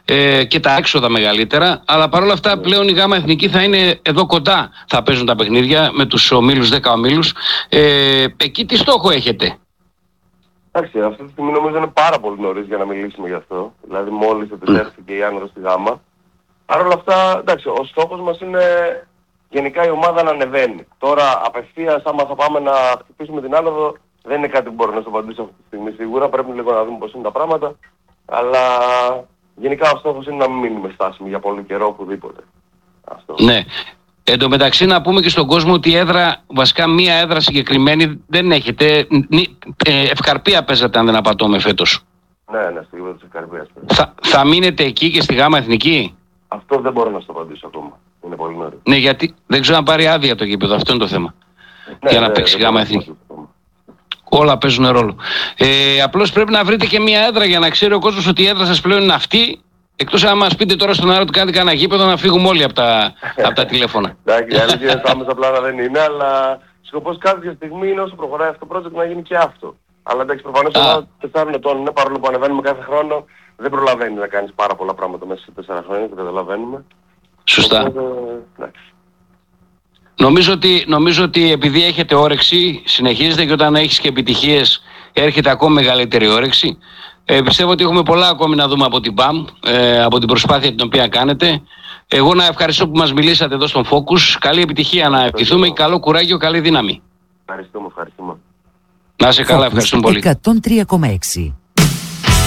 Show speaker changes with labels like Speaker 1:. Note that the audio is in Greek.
Speaker 1: και τα έξοδα μεγαλύτερα. Αλλά παρόλα αυτά πλέον η ΓΑΜΑ Εθνική θα είναι εδώ κοντά. Θα παίζουν τα παιχνίδια με τους ομίλους, 10 ομίλους. Εκεί τι στόχο έχετε?
Speaker 2: Εντάξει, αυτή τη στιγμή νομίζω είναι πάρα πολύ νωρίς για να μιλήσουμε γι' αυτό. Δηλαδή μόλις επιστρέφθηκε η Άνδρα στη ΓΑΜΑ. Παρ' όλα αυτά, εντάξει, ο στόχος μας είναι γενικά η ομάδα να ανεβαίνει. Τώρα απευθείας άμα θα πάμε να χτυπήσουμε την άνοδο, δεν είναι κάτι που μπορώ να σου απαντήσω αυτή τη στιγμή σίγουρα. Πρέπει λίγο να δούμε πώς είναι τα πράγματα. Αλλά γενικά ο στόχος είναι να μην μείνουμε στάσιμοι για πολύ καιρό οπουδήποτε. Αυτό.
Speaker 1: Ναι. Εν τω μεταξύ να πούμε και στον κόσμο ότι η έδρα, βασικά μία έδρα συγκεκριμένη δεν έχετε. Ευκαρπία παίζατε αν δεν απατώμε φέτος.
Speaker 2: Ναι, στη γήπεδο της Ευκαρπίας.
Speaker 1: Θα μείνετε εκεί και στη ΓΑΜΑ Εθνική?
Speaker 2: Αυτό δεν μπορώ να σου το απαντήσω ακόμα. Είναι πολύ νωρίς.
Speaker 1: Ναι, γιατί δεν ξέρω αν πάρει άδεια το γήπεδο, αυτό είναι το θέμα.
Speaker 2: Ναι,
Speaker 1: για να παίξει ΓΑΜΑ Εθνική. Όλα παίζουν ρόλο. Απλώς πρέπει να βρείτε και μία έδρα για να ξέρει ο κόσμος ότι η έδρα σας πλέον είναι αυτή. Εκτός αν μας πείτε τώρα στον αέρα ότι κάνετε κανένα γήπεδο να φύγουμε όλοι από τα τηλέφωνα.
Speaker 2: Εντάξει, η αλήθεια είναι άμεσα πλάνα δεν είναι, αλλά σκοπός κάποια στιγμή είναι όσο προχωράει αυτό το project να γίνει και αυτό. Αλλά εντάξει, προφανώς όταν 4 ετών είναι, παρόλο που ανεβαίνουμε κάθε χρόνο, δεν προλαβαίνει να κάνεις πάρα πολλά πράγματα μέσα σε 4 χρόνια, το καταλαβαίνουμε.
Speaker 1: Σωστά.
Speaker 2: Οπότε,
Speaker 1: νομίζω ότι επειδή έχετε όρεξη, συνεχίζετε και όταν έχεις και επιτυχίες έρχεται ακόμη μεγαλύτερη όρεξη. Πιστεύω ότι έχουμε πολλά ακόμη να δούμε από την ΠΑΜ, από την προσπάθεια την οποία κάνετε. Εγώ να ευχαριστώ που μας μιλήσατε εδώ στον Focus. Καλή επιτυχία να ευχηθούμε και καλό κουράγιο, καλή δύναμη.
Speaker 2: Ευχαριστούμε.
Speaker 1: Να είσαι καλά, ευχαριστούμε πολύ.
Speaker 3: 103,6